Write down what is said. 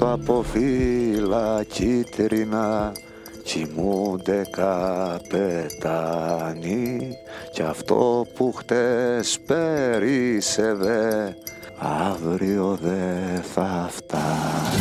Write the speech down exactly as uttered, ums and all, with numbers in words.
κάτω από φύλλα κίτρινα κοιμούνται καπετάνοι κι αυτό που χτες περίσευε αύριο δε θα φτάσει.